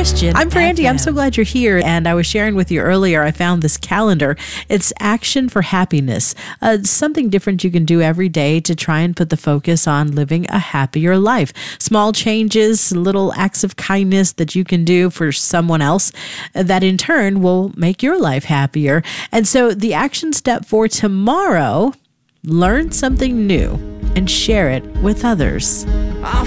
Christian. I'm Brandy. I'm FM. so glad you're here. And I was sharing with you earlier, I found this calendar. It's Action for Happiness. Something different you can do every day to try and put the focus on living a happier life. Small changes, little acts of kindness that you can do for someone else that in turn will make your life happier. And so the action step for tomorrow, learn something new and share it with others.